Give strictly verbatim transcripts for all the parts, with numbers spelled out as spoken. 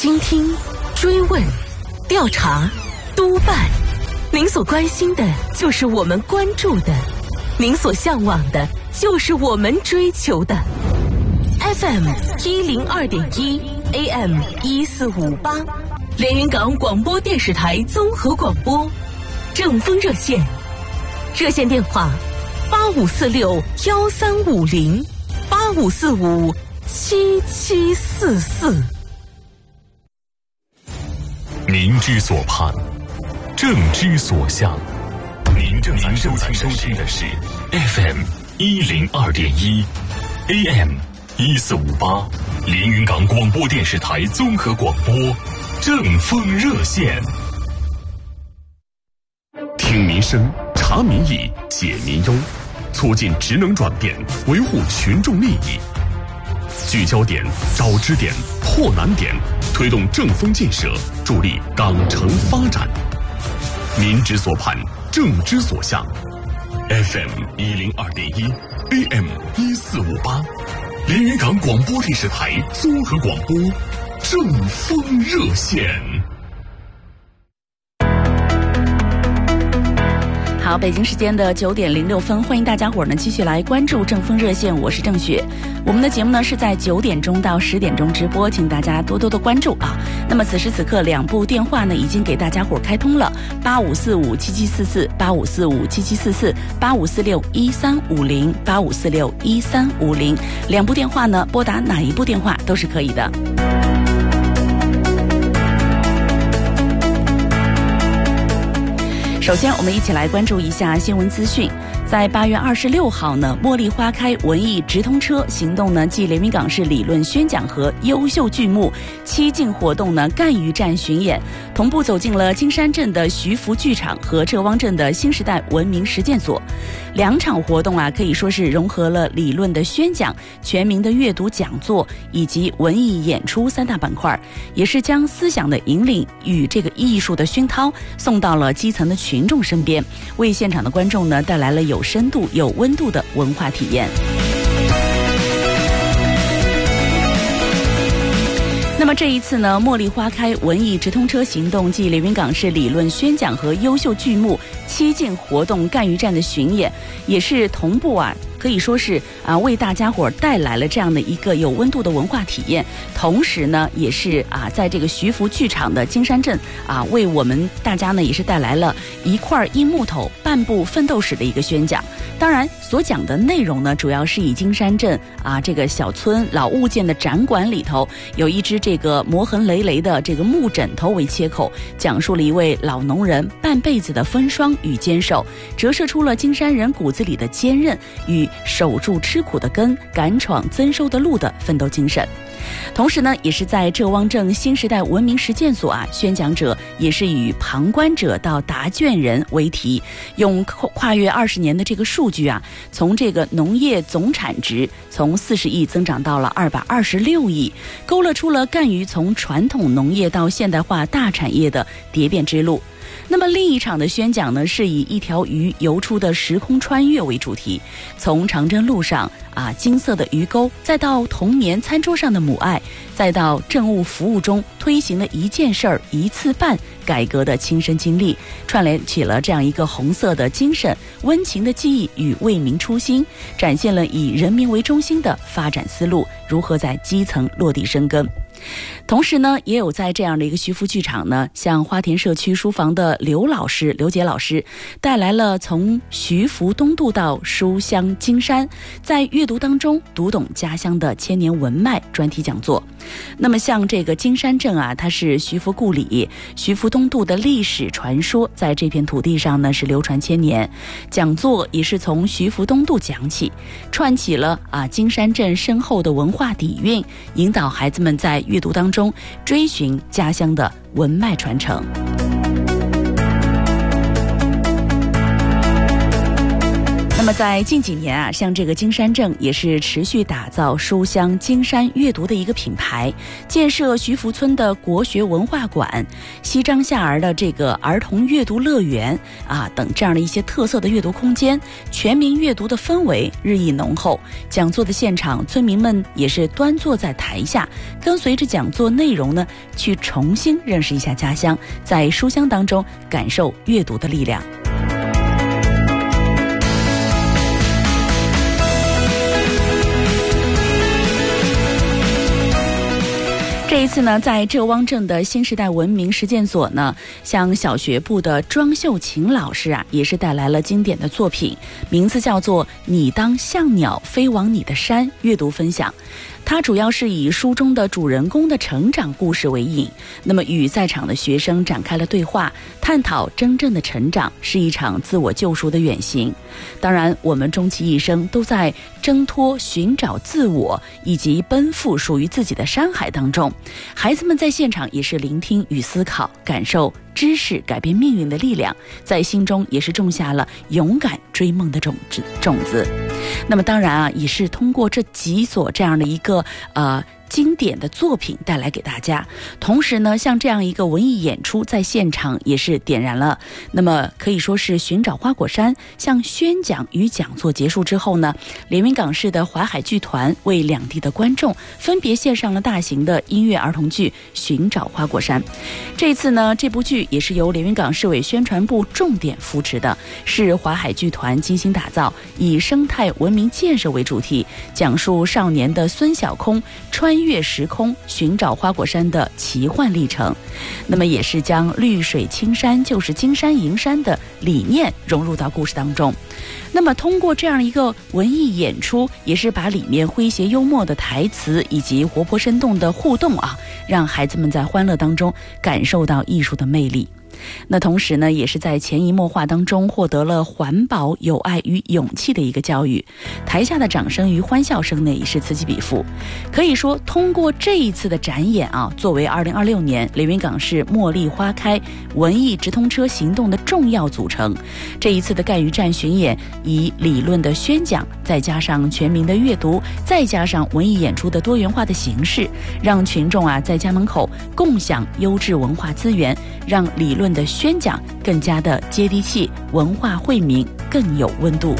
倾听、追问、调查、督办，您所关心的就是我们关注的，您所向往的就是我们追求的。F M 一零二点一 A M 一四五八，连云港广播电视台综合广播，正风热线，热线电话八五四六幺三五零八五四五七七四四。 民之所盼，政之所向。您正在收听的是 F M 一零二点一 A M 一四五八，连云港广播电视台综合广播，正风热线。听民生，察民意，解民忧，促进职能转变，维护群众利益。聚焦点，找支点，破难点，推动正风建设，助力港城发展。民之所盼，政之所向。F M 一零二点一 A M 一四五八，连云港广播电视台综合广播，正风热线。 好，北京时间的九点零六分，欢迎大家伙儿呢继续来关注正风热线，我是郑雪。我们的节目呢是在九点钟到十点钟直播，请大家多多的关注啊。那么此时此刻，两部电话呢已经给大家伙儿开通了，八五四五七七四四，八五四五七七四四，八五四六一三五零，八五四六一三五零，两部电话呢，拨打哪一部电话都是可以的。首先，我们一起来关注一下新闻资讯。在八月二十六号呢，茉莉花开文艺直通车行动呢暨连云港市理论宣讲和优秀剧目七进活动呢赣榆站巡演，同步走进了金山镇的徐福剧场和浙汪镇的新时代文明实践所。两场活动啊，可以说是融合了理论的宣讲、全民的阅读讲座以及文艺演出三大板块，也是将思想的引领与这个艺术的熏陶送到了基层的群众身边，为现场的观众呢带来了有深度、有温度的文化体验。那么这一次呢，茉莉花开文艺直通车行动暨连云港市理论宣讲和优秀剧目七进活动赣榆站的巡演，也是同步啊。可以说是啊，为大家伙带来了这样的一个有温度的文化体验，同时呢，也是啊，在这个徐福剧场的金山镇啊，为我们大家呢也是带来了一块一木头半部奋斗史的一个宣讲。当然，所讲的内容呢，主要是以金山镇啊这个小村老物件的展馆里头有一只这个磨痕累累的这个木枕头为切口，讲述了一位老农人半辈子的风霜与坚守，折射出了金山人骨子里的坚韧与守住吃苦的根、敢闯增收的路的奋斗精神。同时呢，也是在浙汪镇新时代文明实践所啊，宣讲者也是以旁观者到答卷人为题，用跨越二十年的这个数据啊，从这个农业总产值从四十亿增长到了二百二十六亿，勾勒出了赣榆从传统农业到现代化大产业的蝶变之路。那么另一场的宣讲呢，是以一条鱼游出的时空穿越为主题，从长征路上啊金色的鱼钩，再到童年餐桌上的母爱，再到政务服务中推行了一件事儿一次办改革的亲身经历，串联起了这样一个红色的精神、温情的记忆与为民初心，展现了以人民为中心的发展思路如何在基层落地生根。同时呢，也有在这样的一个徐福剧场呢，像花田社区书房的刘老师、刘杰老师带来了从徐福东渡到书香金山，在阅读当中读懂家乡的千年文脉专题讲座。那么像这个金山镇啊，它是徐福故里，徐福东渡的历史传说在这片土地上呢是流传千年。讲座也是从徐福东渡讲起，串起了啊金山镇深厚的文化底蕴，引导孩子们在阅读当中追寻家乡的文脉传承。那那么在近几年啊，像这个金山镇也是持续打造书香金山阅读的一个品牌，建设徐福村的国学文化馆、西张夏儿的这个儿童阅读乐园啊等这样的一些特色的阅读空间，全民阅读的氛围日益浓厚。讲座的现场，村民们也是端坐在台下，跟随着讲座内容呢，去重新认识一下家乡，在书香当中感受阅读的力量。这一次呢，在浙汪镇的新时代文明实践所呢，像小学部的庄秀琴老师啊，也是带来了经典的作品，名字叫做《你当像鸟飞往你的山》阅读分享。它主要是以书中的主人公的成长故事为引，那么与在场的学生展开了对话，探讨真正的成长是一场自我救赎的远行。当然，我们终其一生都在挣脱、寻找自我以及奔赴属于自己的山海当中。孩子们在现场也是聆听与思考，感受知识改变命运的力量，在心中也是种下了勇敢追梦的种子种子。那么当然啊，也是通过这几所这样的一个呃经典的作品带来给大家。同时呢，像这样一个文艺演出在现场也是点燃了，那么可以说是寻找花果山。像宣讲与讲座结束之后呢，连云港市的淮海剧团为两地的观众分别献上了大型的音乐儿童剧《寻找花果山》。这一次呢，这部剧也是由连云港市委宣传部重点扶持的，是淮海剧团精心打造，以生态文明建设为主题，讲述少年的孙小空穿越时空寻找花果山的奇幻历程。那么也是将绿水青山就是金山银山的理念融入到故事当中。那么通过这样一个文艺演出，也是把里面诙谐幽默的台词以及活泼生动的互动啊，让孩子们在欢乐当中感受到艺术的魅力。那同时呢，也是在潜移默化当中获得了环保、友爱与勇气的一个教育。台下的掌声与欢笑声呢，也是此起彼伏。可以说，通过这一次的展演啊，作为二零二六年连云港市茉莉花开文艺直通车行动的重要组成。这一次的赣榆站巡演，以理论的宣讲，再加上全民的阅读，再加上文艺演出的多元化的形式，让群众啊在家门口共享优质文化资源，让理论的宣讲更加的接地气，文化惠民更有温度。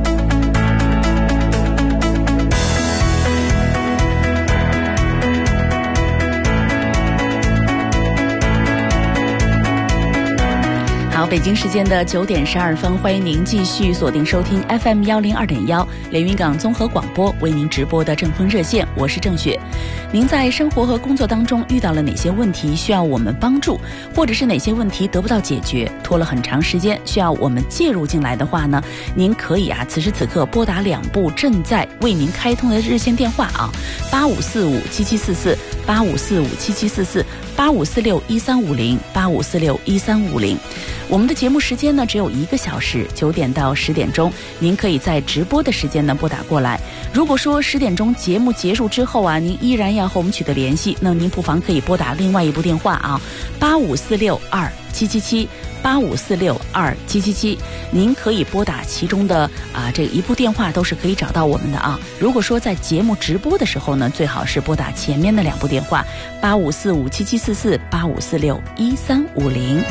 好，北京时间的九点十二分，欢迎您继续锁定收听 F M 幺零二点幺连云港综合广播为您直播的正风热线，我是郑雪。您在生活和工作当中遇到了哪些问题需要我们帮助，或者是哪些问题得不到解决，拖了很长时间需要我们介入进来的话呢，您可以啊此时此刻拨打两部正在为您开通的热线电话啊，八五四五七七四四、八五四五七七四四、八五四六一三五零、八五四六一三五零。我们的节目时间呢只有一个小时，九点到十点钟，您可以在直播的时间呢拨打过来。如果说十点钟节目结束之后啊，您依然要和我们取得联系，那么您不妨可以拨打另外一部电话啊，八五四六二七七七。八五四六二七七七，您可以拨打其中的啊这一部电话都是可以找到我们的啊。如果说在节目直播的时候呢，最好是拨打前面的两部电话，八五四五七七四四、八五四六一三五零。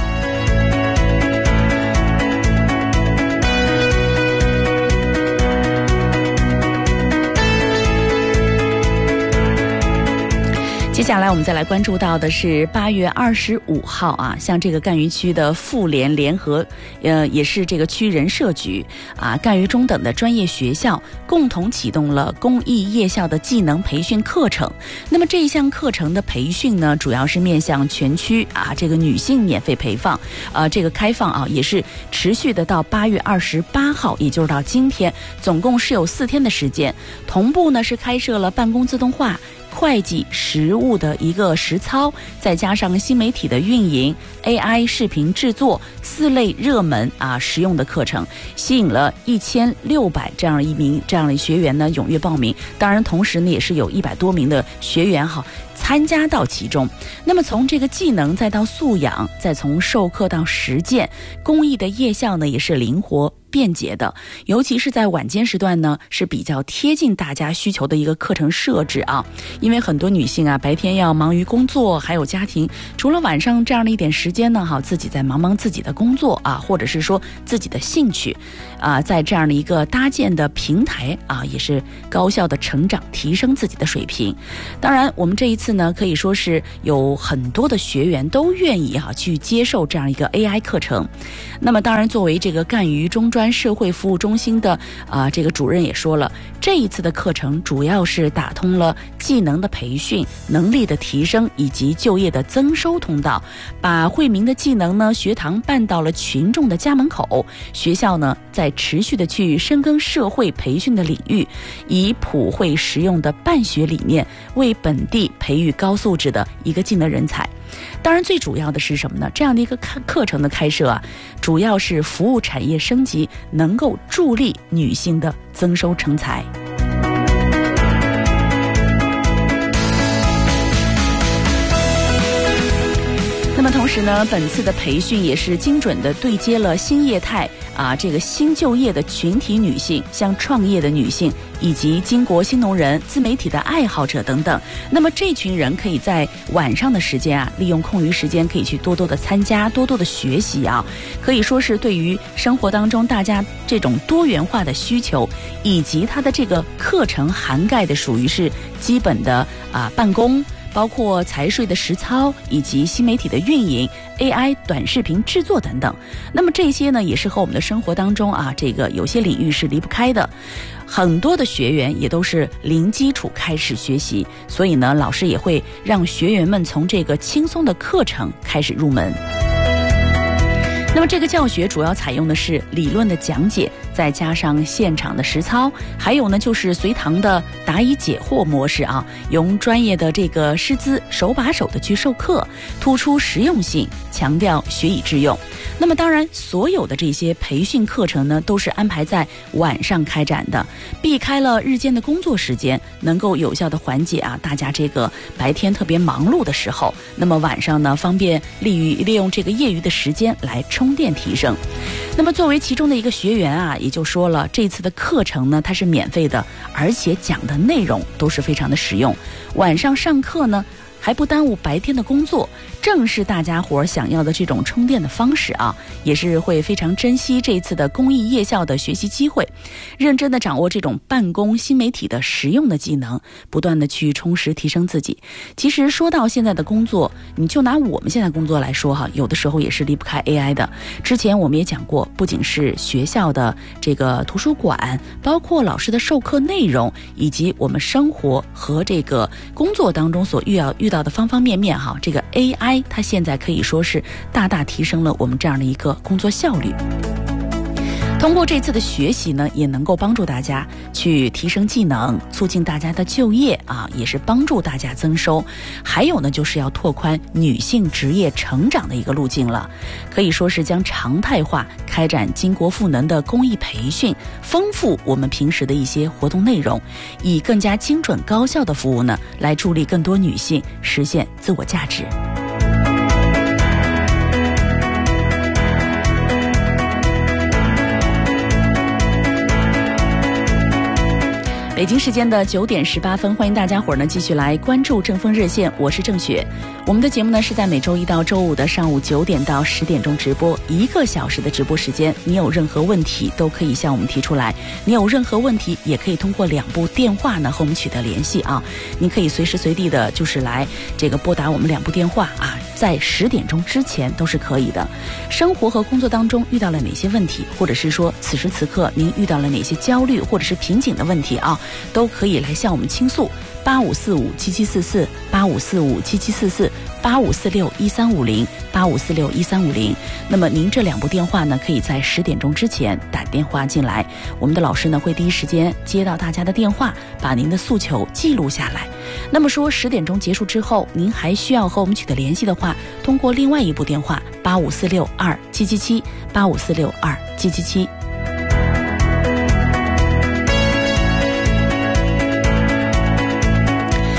接下来我们再来关注到的是八月二十五号啊，像这个赣榆区的妇联联合，呃，也是这个区人社局啊，赣榆中等的专业学校共同启动了公益夜校的技能培训课程。那么这一项课程的培训呢，主要是面向全区啊，这个女性免费培放，呃，这个开放啊，也是持续的到八月二十八号，也就是到今天，总共是有四天的时间。同步呢是开设了办公自动化、会计、实务的一个实操，再加上新媒体的运营、A I 视频制作四类热门啊实用的课程，吸引了一千六百这样一名这样的学员呢踊跃报名。当然，同时呢也是有一百多名的学员哈参加到其中。那么从这个技能再到素养，再从授课到实践，公益的夜校呢也是灵活便捷的，尤其是在晚间时段呢，是比较贴近大家需求的一个课程设置啊。因为很多女性啊，白天要忙于工作，还有家庭，除了晚上这样的一点时间呢，哈，自己在忙忙自己的工作啊，或者是说自己的兴趣啊，在这样的一个搭建的平台啊，也是高效的成长，提升自己的水平。当然，我们这一次呢，可以说是有很多的学员都愿意啊去接受这样一个 A I 课程。那么，当然，作为这个赣榆中专社会服务中心的啊、呃、这个主任也说了，这一次的课程主要是打通了技能的培训、能力的提升以及就业的增收通道，把惠民的技能呢学堂办到了群众的家门口。学校呢在持续的去深耕社会培训的领域，以普惠实用的办学理念，为本地培育高素质的一个技能人才。当然最主要的是什么呢？这样的一个课程的开设啊，主要是服务产业升级，能够助力女性的增收成才。那么同时呢，本次的培训也是精准的对接了新业态啊，这个新就业的群体女性，像创业的女性，以及巾帼新农人、自媒体的爱好者等等。那么这群人可以在晚上的时间啊，利用空余时间可以去多多的参加，多多的学习啊，可以说是对于生活当中大家这种多元化的需求，以及它的这个课程涵盖的属于是基本的啊办公，包括财税的实操，以及新媒体的运营、A I 短视频制作等等。那么这些呢，也是和我们的生活当中啊，这个有些领域是离不开的。很多的学员也都是零基础开始学习，所以呢，老师也会让学员们从这个轻松的课程开始入门。那么这个教学主要采用的是理论的讲解，再加上现场的实操，还有呢就是随堂的答疑解惑模式啊，用专业的这个师资手把手的去授课，突出实用性，强调学以致用。那么当然，所有的这些培训课程呢，都是安排在晚上开展的，避开了日间的工作时间，能够有效的缓解啊大家这个白天特别忙碌的时候，那么晚上呢，方便利于利用这个业余的时间来充电提升。那么作为其中的一个学员啊，也就说了，这次的课程呢，它是免费的，而且讲的内容都是非常的实用。晚上上课呢，还不耽误白天的工作，正是大家伙想要的这种充电的方式啊，也是会非常珍惜这次的公益夜校的学习机会，认真的掌握这种办公新媒体的实用的技能，不断的去充实提升自己。其实说到现在的工作，你就拿我们现在工作来说哈，有的时候也是离不开 A I 的。之前我们也讲过，不仅是学校的这个图书馆，包括老师的授课内容，以及我们生活和这个工作当中所遇到遇到的方方面面哈，这个 A I 它现在可以说是大大提升了我们这样的一个工作效率。通过这次的学习呢，也能够帮助大家去提升技能，促进大家的就业啊，也是帮助大家增收。还有呢，就是要拓宽女性职业成长的一个路径了，可以说是将常态化开展巾帼赋能的公益培训，丰富我们平时的一些活动内容，以更加精准高效的服务呢，来助力更多女性实现自我价值。北京时间的九点十八分，欢迎大家伙儿呢继续来关注正风热线，我是郑雪。我们的节目呢是在每周一到周五的上午九点到十点钟直播，一个小时的直播时间。你有任何问题都可以向我们提出来，你有任何问题也可以通过两部电话呢和我们取得联系啊。你可以随时随地的就是来这个拨打我们两部电话啊，在十点钟之前都是可以的。生活和工作当中遇到了哪些问题，或者是说此时此刻您遇到了哪些焦虑或者是瓶颈的问题啊，都可以来向我们倾诉。八五四五七七四四，八五四五七七四四，八五四六一三五零，八五四六一三五零。那么您这两部电话呢，可以在十点钟之前打电话进来，我们的老师呢会第一时间接到大家的电话，把您的诉求记录下来。那么说十点钟结束之后，您还需要和我们取得联系的话，通过另外一部电话八五四六二七七七，八五四六二七七七。下面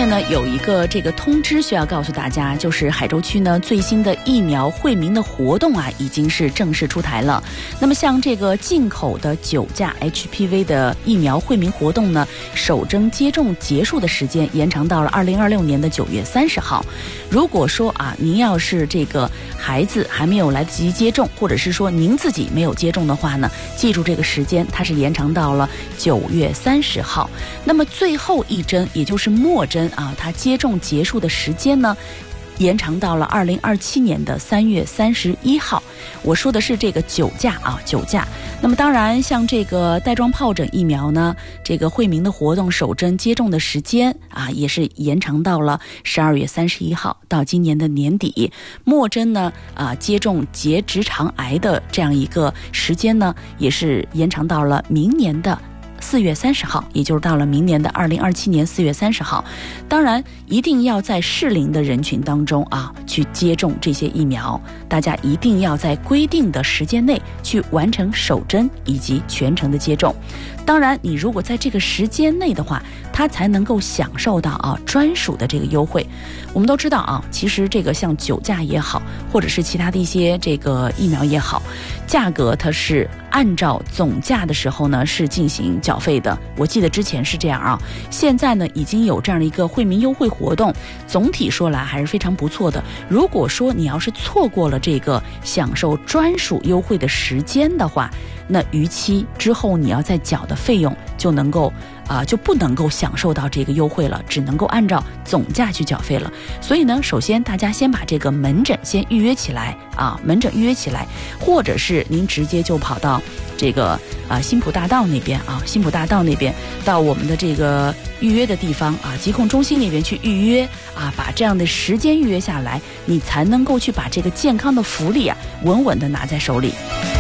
在呢有一个这个通知需要告诉大家，就是海州区呢最新的疫苗惠民的活动啊，已经是正式出台了。那么像这个进口的九价 H P V 的疫苗惠民活动呢，首针接种结束的时间延长到了二零二六年的九月三十号。如果说啊，您要是这个孩子还没有来得及接种，或者是说您自己没有接种的话呢，记住这个时间，它是延长到了九月三十号。那么最后一针，也就是末针啊，它接种结束的时间呢，延长到了二零二七年的三月三十一号。我说的是这个九价啊，九价。那么当然，像这个带状疱疹疫苗呢，这个惠民的活动首针接种的时间啊，也是延长到了十二月三十一号到今年的年底。末针呢啊，接种结直肠癌的这样一个时间呢，也是延长到了明年的四月三十号，也就是到了明年的二零二七年四月三十号。当然一定要在适龄的人群当中啊去接种这些疫苗，大家一定要在规定的时间内去完成首针以及全程的接种。当然你如果在这个时间内的话，它才能够享受到啊专属的这个优惠。我们都知道啊，其实这个像九价也好，或者是其他的一些这个疫苗也好，价格它是按照总价的时候呢是进行缴费的。我记得之前是这样啊，现在呢已经有这样的一个惠民优惠活动，总体说来还是非常不错的。如果说你要是错过了这个享受专属优惠的时间的话，那逾期之后你要再缴的费用就能够啊、呃、就不能够享受到这个优惠了，只能够按照总价去缴费了。所以呢，首先大家先把这个门诊先预约起来啊，门诊预约起来，或者是您直接就跑到这个啊新浦大道那边啊，新浦大道那边到我们的这个预约的地方啊，疾控中心那边去预约啊，把这样的时间预约下来，你才能够去把这个健康的福利啊稳稳的拿在手里。